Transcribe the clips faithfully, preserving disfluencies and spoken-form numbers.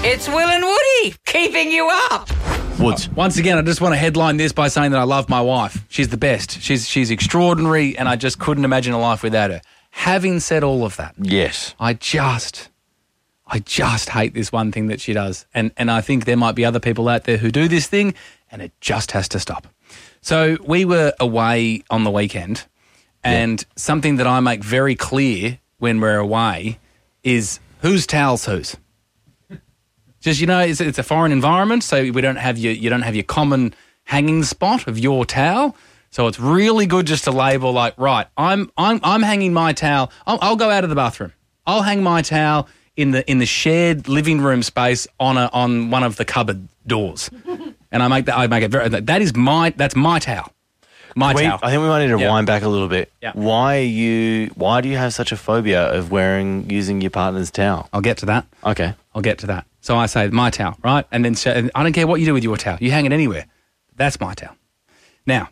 It's Will and Woody keeping you up. Woods. Once again, I just want to headline this by saying that I love my wife. She's the best. She's she's extraordinary, and I just couldn't imagine a life without her. Having said all of that, Yes. I just, I just hate this one thing that she does, and and I think there might be other people out there who do this thing, and it just has to stop. So we were away on the weekend, and something that I make very clear when we're away is whose towel's whose. Just, you know, it's, it's a foreign environment, so we don't have your you don't have your common hanging spot of your towel. So it's really good just to label like, right, I'm I'm I'm hanging my towel. I'll, I'll go out of the bathroom. I'll hang my towel in the in the shared living room space on a on one of the cupboard doors, and I make that I make it very. That is my that's my towel. My We, towel. I think we might need to Yeah. wind back a little bit. Yeah. Why are you? Why do you have such a phobia of wearing using your partner's towel? I'll get to that. Okay. I'll get to that. So I say my towel, right? And then so, and I don't care what you do with your towel. You hang it anywhere. That's my towel. Now,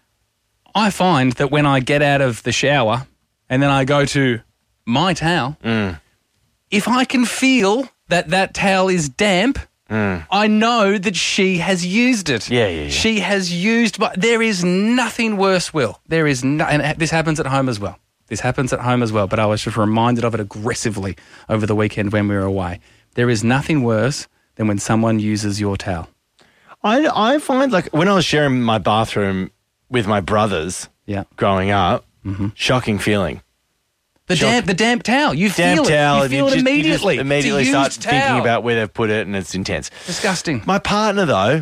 I find that when I get out of the shower and then I go to my towel, Mm. if I can feel that that towel is damp, I know that she has used it. Yeah, yeah, yeah. She has used, but there is nothing worse, Will. There is no, and this happens at home as well. This happens at home as well, but I was just reminded of it aggressively over the weekend when we were away. There is nothing worse than when someone uses your towel. I, I find like when I was sharing my bathroom with my brothers Yeah. growing up, shocking feeling. The Shock. damp, the damp towel. You Damn feel towel. it. You feel it just, immediately. You just immediately It's a start used thinking towel. about where they've put it, and it's intense. Disgusting. My partner, though,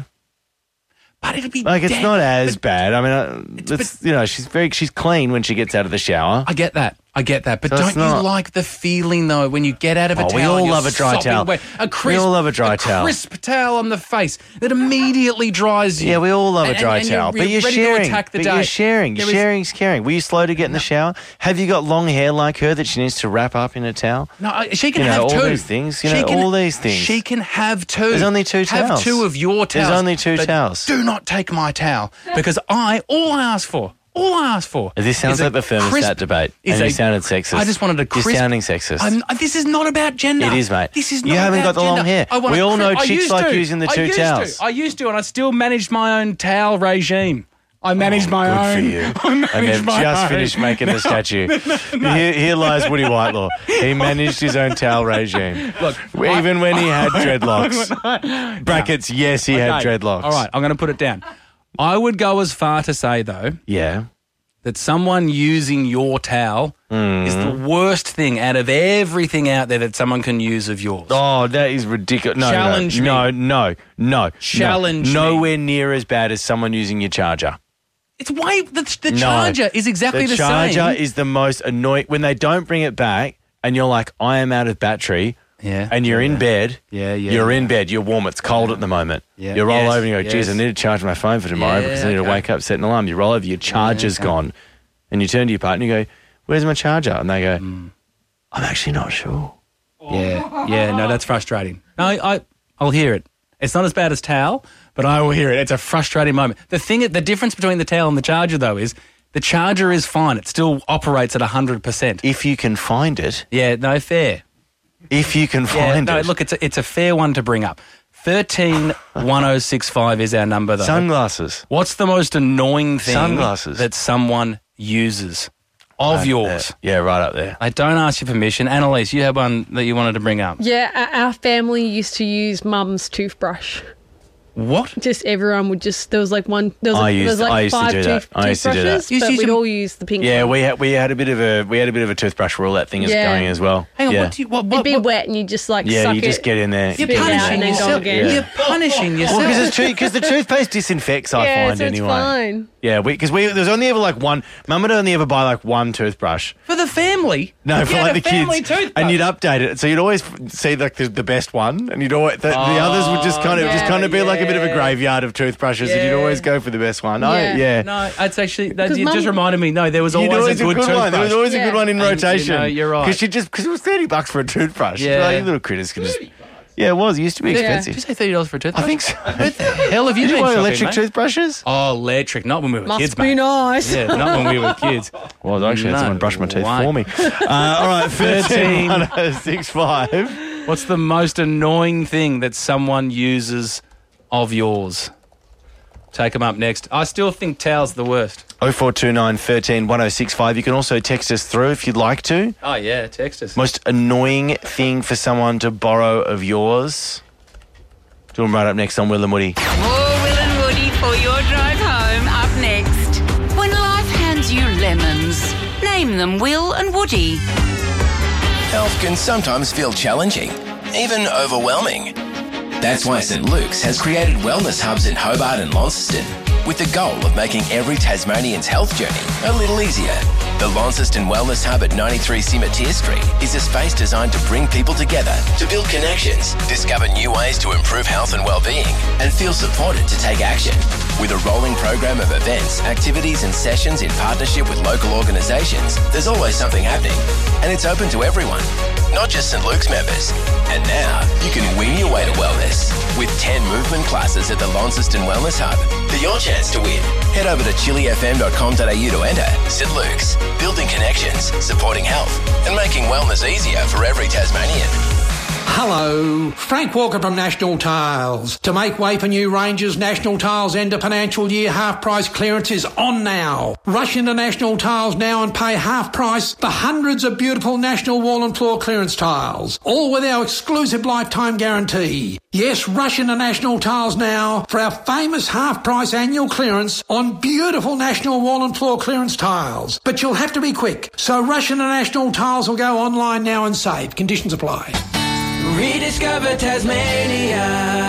But it'll be like it's damp. not as But bad. I mean, uh, it's, you know, she's very she's clean when she gets out of the shower. I get that. I get that. But So don't it's you not- like the feeling, though, when you get out of a Oh, towel? we all and you're love a dry sopping towel. wet. A We crisp, all love a dry towel. crisp towel on the face that immediately dries you. Yeah, we all love And- a dry and- and towel, you're but you're ready to sharing. attack the but day. you're sharing. There is- Sharing's caring. Were you slow to get in the shower? Have you got long hair like her that she needs to wrap up in a towel? No, I- she can You know, have all two. these things, you She know, can- all these things. She can have two. There's only two Have towels. two of your There's towels. only two but towels. Do not take my towel because I all I ask for, all I ask for. This sounds is a like the thermostat crisp- debate, is and you a- sounded sexist. I just wanted a crisp. You're sounding sexist. I'm, this is not about gender. It is, mate. This is You not haven't about got the long gender. hair. I want We a all cri- know I chicks used like to. using the I two used towels. To. I used to, and I still managed my own towel regime. I managed my Good own. for you. I And managed they've my just own. finished making the statue. Here, here lies Woody Whitelaw. He managed his own towel regime. Look, Even when he had dreadlocks. Brackets, yes, he had Okay. dreadlocks. All right, I'm going to put it down. I would go as far to say, though, Yeah. that someone using your towel is the worst thing out of everything out there that someone can use of yours. Oh, that is ridiculous. No, Challenge no, me. no, no, no. Challenge no. me. Nowhere near as bad as someone using your charger. It's way the, the No. charger is exactly the, The charger same. is the most annoying. When they don't bring it back and you're like, I am out of battery, Yeah. and you're in bed, Yeah, yeah, you're in yeah. bed, you're warm, it's cold at the moment. Yeah. You roll Yes, over and you go, geez, yes. I need to charge my phone for tomorrow Yeah, because I need to okay. wake up, set an alarm. You roll over, your charger's okay. gone. And you turn to your partner and you go, where's my charger? And they go, Mm. I'm actually not sure. Yeah, yeah, no, that's frustrating. No, I, I'll hear it. It's not as bad as towel, but I will hear it. It's a frustrating moment. The thing, the difference between the towel and the charger, though, is the charger is fine. It still operates at one hundred percent. If you can find it, Yeah, no, fair. if you can Yeah, find no, it. look, it's a, it's a fair one to bring up. thirteen one oh six five is our number, though. Sunglasses. What's the most annoying thing Sunglasses. that someone uses of Right yours? there. Yeah, right up there. I don't ask your permission. Annalise, you had one that you wanted to bring up. Yeah, our our family used to use mum's toothbrush. What? Just everyone would just there was like one there was, I like, there used- was like I used to five do that. tooth, I used to do that. toothbrushes, You used to but use we'd them- all use the pink Yeah, one. we had we had a bit of a we had a bit of a toothbrush rule. That thing is Yeah. going as well. Hang on, yeah. what do you... What, It'd what, be what, wet and you just like Yeah, suck you just it. get in there. You're spit it out punishing and then go yourself. again. You're punishing yourself. Well, because it's because the toothpaste disinfects. I yeah, find so it's anyway. fine. Yeah, because we, there's only ever like one. Mum would only ever buy like one toothbrush. For the family? No, You for had like a the family kids, toothbrush. and you'd update it. So you'd always f- see like the, the best one, and you'd always the, the others would just kind of just yeah, kind of be like a bit of a yeah. graveyard of toothbrushes, and you'd Yeah. always go for the best one. Oh, Yeah. yeah. No, it's actually... That, 'Cause you just Mum- reminded me, no, there was You'd always, always a good, toothbrush. one. There was always a Yeah. good one in And, you rotation. know, you're right. Because you just because it was thirty bucks for a toothbrush. Yeah. Like, you little critters can just. Yeah, it was. It used to be Yeah. expensive. Did you say thirty dollars for a toothbrush? I think so. What the hell have you Did you been want shopping, electric mate? toothbrushes? Oh, electric. Not when we were Must kids, be mate. nice. Yeah, not when we were kids. Well, I actually had No someone brush my teeth way. for me. Uh, all right, thirteen one oh six five. What's the most annoying thing that someone uses of yours? Take them up next. I still think towel's the worst. oh four two nine, one three, one oh six five. You can also text us through if you'd like to. Oh, yeah, text us. Most annoying thing for someone to borrow of yours. Do them right up next on Will and Woody. More Will and Woody for your drive home. Up next. When life hands you lemons, name them Will and Woody. Health can sometimes feel challenging, even overwhelming. That's why St Luke's has created wellness hubs in Hobart and Launceston, with the goal of making every Tasmanian's health journey a little easier. The Launceston Wellness Hub at ninety-three Cimetiere Street is a space designed to bring people together, to build connections, discover new ways to improve health and well-being, and feel supported to take action. With a rolling program of events, activities and sessions in partnership with local organisations, there's always something happening. And it's open to everyone, not just St Luke's members. And now, you can win your way to wellness with ten movement classes at the Launceston Wellness Hub. For your chance to win, head over to chili f m dot com dot a u to enter. St Luke's, building connections, supporting health, and making wellness easier for every Tasmanian. Hello, Frank Walker from National Tiles. To make way for new ranges, National Tiles end of financial year half price clearance is on now. Rush into National Tiles now and pay half price for hundreds of beautiful National wall and floor clearance tiles, all with our exclusive lifetime guarantee. Yes, rush into National Tiles now for our famous half price annual clearance on beautiful National wall and floor clearance tiles. But you'll have to be quick, so rush into National Tiles or go online now and save. Conditions apply. Rediscover Tasmania.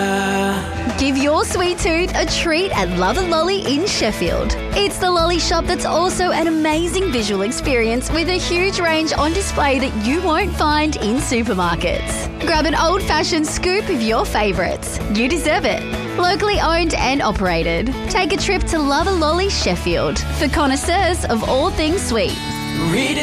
Give your sweet tooth a treat at Love and Lolly in Sheffield. It's the lolly shop that's also an amazing visual experience with a huge range on display that you won't find in supermarkets. Grab an old-fashioned scoop of your favourites. You deserve it. Locally owned and operated. Take a trip to Love and Lolly Sheffield for connoisseurs of all things sweet. Rediscover